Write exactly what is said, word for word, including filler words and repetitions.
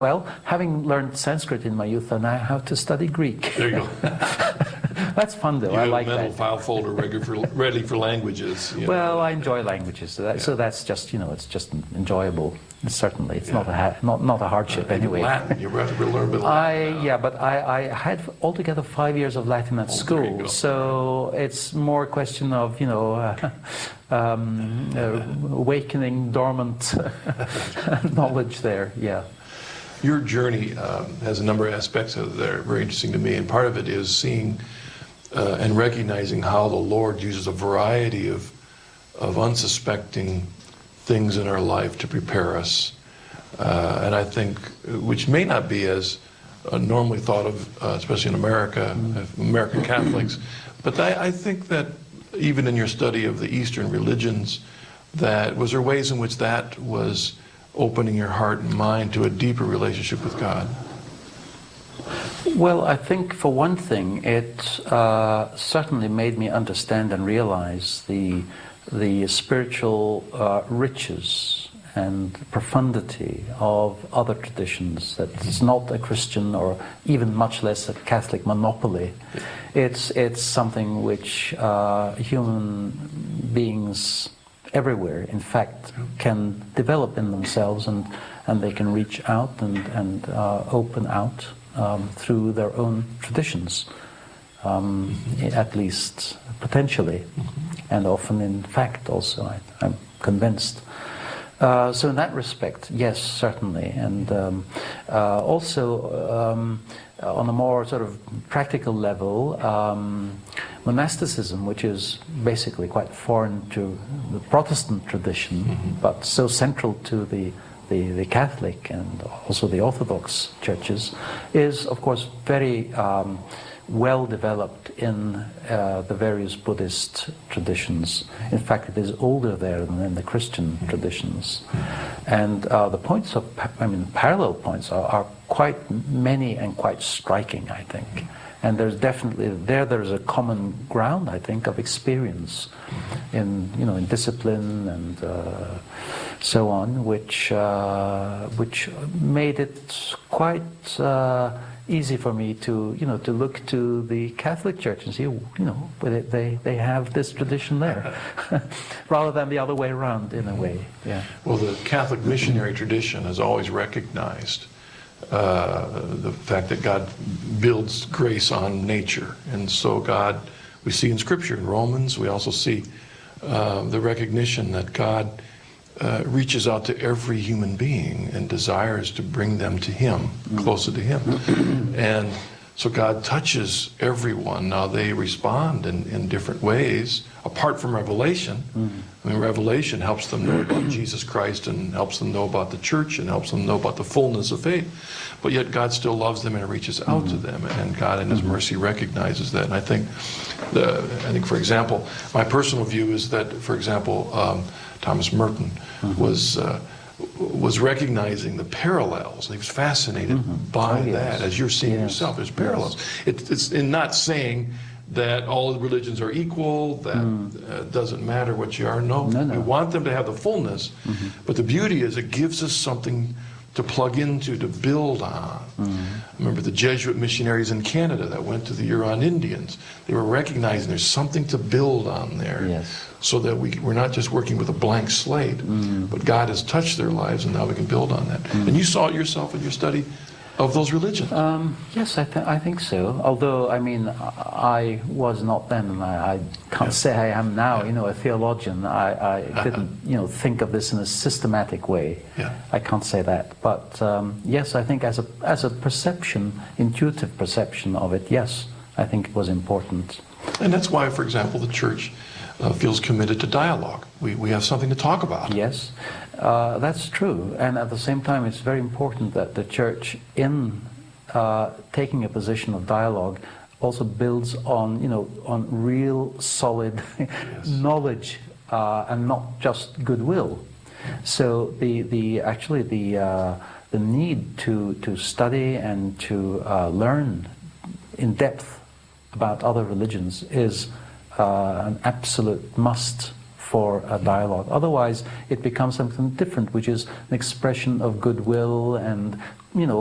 Well, having learned Sanskrit in my youth, I now have to study Greek. There you go. That's fun, though. You I have like a mental that. file folder ready for, ready for languages. You Well, know. I enjoy languages, so, that, Yeah. so that's just, you know, it's just enjoyable. Certainly, it's Yeah. not a ha not not a hardship Uh, anyway. Latin, you have to learn a bit of I Latin now. yeah, but I, I had altogether five years of Latin at Oh, there you school, go. so it's more a question of, you know, uh, um, uh, awakening dormant knowledge there. Yeah. Your journey um, has a number of aspects that are very interesting to me, and part of it is seeing uh, and recognizing how the Lord uses a variety of of unsuspecting things in our life to prepare us, uh, and I think, which may not be as uh, normally thought of, uh, especially in America, uh, American Catholics, but I, I think that even in your study of the Eastern religions, that was there ways in which that was opening your heart and mind to a deeper relationship with God? Well, I think for one thing, it uh, certainly made me understand and realize the the spiritual uh, riches and profundity of other traditions. That it's not a Christian or even much less a Catholic monopoly. It's it's something which uh, human beings everywhere, in fact, can develop in themselves, and and they can reach out and and uh, open out um, through their own traditions, um, at least potentially, and often in fact also. I, I'm convinced. Uh, so in that respect, yes, certainly, and um, uh, also um, on a more sort of practical level, um, monasticism, which is basically quite foreign to the Protestant tradition, mm-hmm. but so central to the, the the Catholic and also the Orthodox churches, is of course very um, well developed in uh, the various Buddhist traditions. In fact, it is older there than in the Christian traditions. And uh, the points of, I mean, parallel points are, are quite many and quite striking, I think. And there's definitely, there there's a common ground, I think, of experience in, you know, in discipline and uh, so on, which, uh, which made it quite uh, easy for me to, you know, to look to the Catholic Church and see, you know, they they, they have this tradition there, rather than the other way around, in a way. Yeah. Well, the Catholic missionary tradition has always recognized uh, the fact that God builds grace on nature, and so God, we see in Scripture, in Romans, we also see uh, the recognition that God Uh, reaches out to every human being and desires to bring them to Him, closer to Him. And so God touches everyone. Now they respond in, in different ways, apart from revelation. I mean, revelation helps them know about Jesus Christ and helps them know about the church and helps them know about the fullness of faith. But yet God still loves them and reaches out to them, and God in His mercy recognizes that. And I think, the, I think, for example, my personal view is that, for example, um, Thomas Merton mm-hmm. was uh, was recognizing the parallels. He was fascinated mm-hmm. by oh, yes. that, as you're seeing yes. yourself. There's parallels. Yes. It, it's in not saying that all religions are equal, that mm. uh, doesn't matter what you are. No, no, no. we want them to have the fullness. Mm-hmm. But the beauty is it gives us something to plug into, to build on. Mm-hmm. Remember the Jesuit missionaries in Canada that went to the Huron Indians. They were recognizing there's something to build on there. Yes. So that we, we're not just working with a blank slate, mm-hmm. but God has touched their lives, and now we can build on that. Mm-hmm. And you saw it yourself in your study of those religions. Um, yes, I, th I think so. Although, I mean, I was not then, and I, I can't yeah. say I am now, yeah. you know, a theologian. I, I didn't, you know, think of this in a systematic way. Yeah. I can't say that. But um, yes, I think as a, as a perception, intuitive perception of it, yes, I think it was important. And that's why, for example, the church Uh, feels committed to dialogue. We, we have something to talk about. Yes, uh, that's true. And at the same time, it's very important that the church, in uh, taking a position of dialogue, also builds on, you know, on real solid yes. knowledge uh, and not just goodwill. So the the actually the uh, the need to to study and to uh, learn in depth about other religions is Uh, an absolute must for a dialogue. Otherwise, it becomes something different, which is an expression of goodwill and you know,